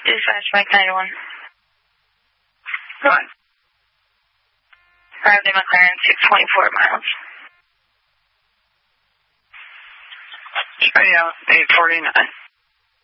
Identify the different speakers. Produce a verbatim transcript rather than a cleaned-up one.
Speaker 1: Dispatch Mike ninety-one.
Speaker 2: Go on.
Speaker 1: Arrived in McLaren, six twenty-four miles.
Speaker 2: Straight out, eight forty-nine.